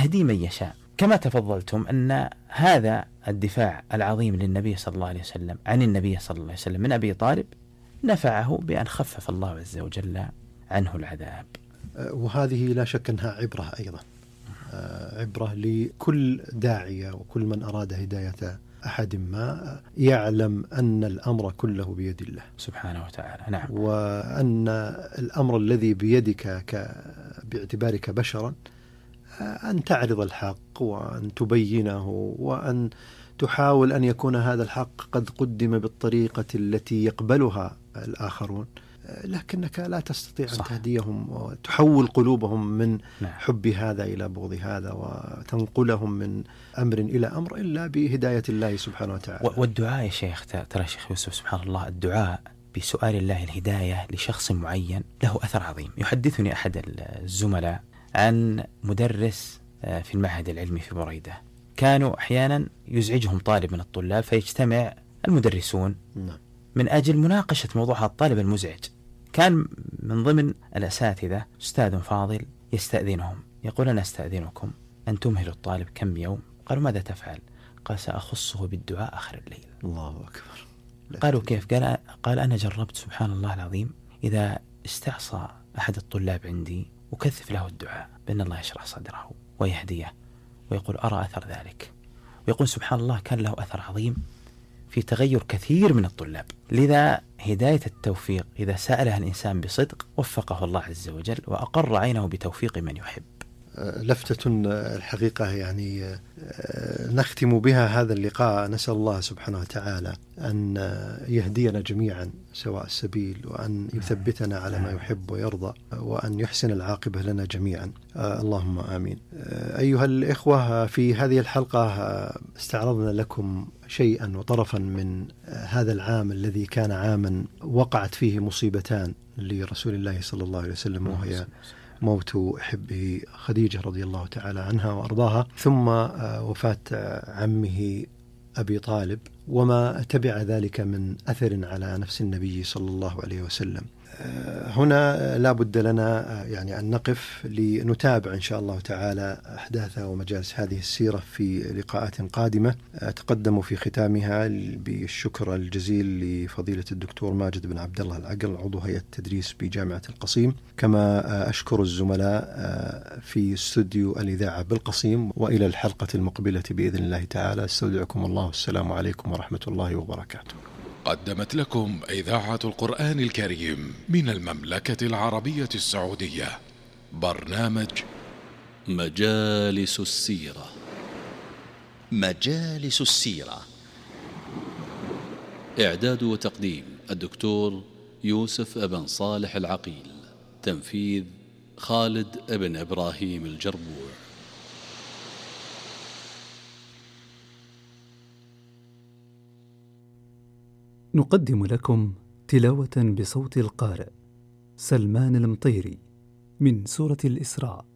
يهدي من يشاء. كما تفضلتم أن هذا الدفاع العظيم للنبي صلى الله عليه وسلم عن النبي صلى الله عليه وسلم من أبي طالب نفعه بأن خفف الله عز وجل عنه العذاب. وهذه لا شك أنها عبرة أيضا، عبرة لكل داعية وكل من أراد هداية أحد ما، يعلم أن الأمر كله بيد الله سبحانه وتعالى. نعم. وأن الأمر الذي بيدك باعتبارك بشرا أن تعرض الحق وأن تبينه وأن تحاول أن يكون هذا الحق قد قدم بالطريقة التي يقبلها الآخرون، لكنك لا تستطيع أن تهديهم وتحول قلوبهم من حب هذا إلى بغض هذا وتنقلهم من أمر إلى أمر إلا بهداية الله سبحانه وتعالى. والدعاء يا شيخ، ترى شيخ يوسف سبحان الله، الدعاء بسؤال الله الهداية لشخص معين له أثر عظيم. يحدثني أحد الزملاء عن مدرس في المعهد العلمي في بريدة، كانوا أحيانا يزعجهم طالب من الطلاب فيجتمع المدرسون من أجل مناقشة موضوع الطالب المزعج. كان من ضمن الأساتذة أستاذ فاضل يستأذنهم، يقول أنا أستأذنكم أن تمهلوا الطالب كم يوم. قالوا ماذا تفعل؟ قال سأخصه بالدعاء آخر الليل. الله أكبر. قالوا كيف؟ قال أنا جربت سبحان الله العظيم، إذا استعصى أحد الطلاب عندي أكثف له الدعاء بأن الله يشرح صدره ويهديه، ويقول أرى أثر ذلك. ويقول سبحان الله كان له أثر عظيم في تغير كثير من الطلاب. لذا هداية التوفيق إذا سألها الإنسان بصدق وفقه الله عز وجل وأقر عينه بتوفيق من يحب. لفتة الحقيقة يعني نختم بها هذا اللقاء. نسأل الله سبحانه وتعالى أن يهدينا جميعا سواء السبيل، وأن يثبتنا على ما يحب ويرضى، وأن يحسن العاقبة لنا جميعا، اللهم آمين. أيها الإخوة، في هذه الحلقة استعرضنا لكم شيئا وطرفا من هذا العام الذي كان عاما وقعت فيه مصيبتان لرسول الله صلى الله عليه وسلم، وهي موت حبه خديجة رضي الله تعالى عنها وأرضاها، ثم وفاة عمه أبي طالب، وما تبع ذلك من أثر على نفس النبي صلى الله عليه وسلم. هنا لا بد لنا يعني أن نقف لنتابع إن شاء الله تعالى أحداث ومجالس هذه السيرة في لقاءات قادمة. أتقدم في ختامها بالشكر الجزيل لفضيلة الدكتور ماجد بن عبد الله العقل، عضو هيئة التدريس بجامعة القصيم، كما أشكر الزملاء في استوديو الإذاعة بالقصيم. وإلى الحلقة المقبلة بإذن الله تعالى استودعكم الله، والسلام عليكم ورحمة الله وبركاته. قدمت لكم إذاعة القرآن الكريم من المملكة العربية السعودية برنامج مجالس السيرة. مجالس السيرة، إعداد وتقديم الدكتور يوسف ابن صالح العقيل، تنفيذ خالد ابن إبراهيم الجربوع. نقدم لكم تلاوة بصوت القارئ سلمان المطيري من سورة الإسراء.